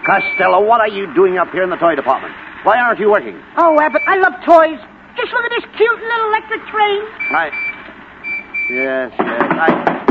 Costello, what are you doing up here in the toy department? Why aren't you working? Oh, Abbott, I love toys. Just look at this cute little electric train. Yes.